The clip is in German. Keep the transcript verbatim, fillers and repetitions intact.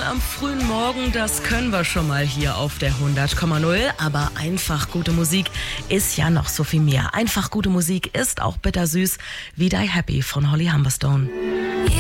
am frühen Morgen, das können wir schon mal hier auf der hundert Komma null. Aber einfach gute Musik ist ja noch so viel mehr. Einfach gute Musik ist auch bittersüß wie Die Happy von Holly Humberstone.